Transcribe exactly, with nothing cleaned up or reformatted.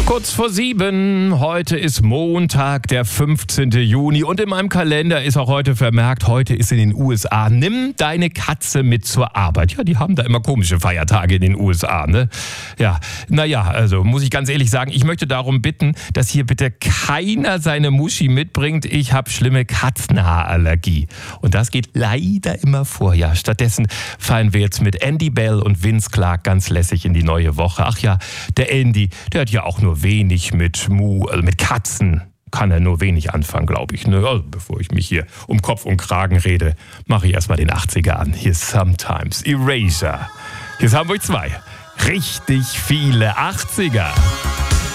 Kurz vor sieben, heute ist Montag, der fünfzehnten Juni und in meinem Kalender ist auch heute vermerkt, heute ist in den U S A, nimm deine Katze mit zur Arbeit. Ja, die haben da immer komische Feiertage in den U S A, ne? Ja, naja, also muss ich ganz ehrlich sagen, ich möchte darum bitten, dass hier bitte keiner seine Muschi mitbringt. Ich habe schlimme Katzenhaarallergie und das geht leider immer vor. Ja, stattdessen fallen wir jetzt mit Andy Bell und Vince Clarke ganz lässig in die neue Woche. Ach ja, der Andy, der hat ja auch nur wenig mit Mu, also mit Katzen kann er nur wenig anfangen, glaube ich. Ne? Also bevor ich mich hier um Kopf und Kragen rede, mache ich erstmal den achtziger an. Hier ist Sometimes Erasure. Hier ist Hamburg zwei. Richtig viele achtziger.